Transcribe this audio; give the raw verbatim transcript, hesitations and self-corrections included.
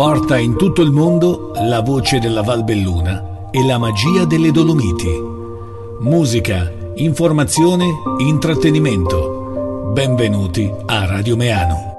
porta in tutto il mondo la voce della Valbelluna e la magia delle Dolomiti. Musica, informazione, intrattenimento. Benvenuti a Radio Meano.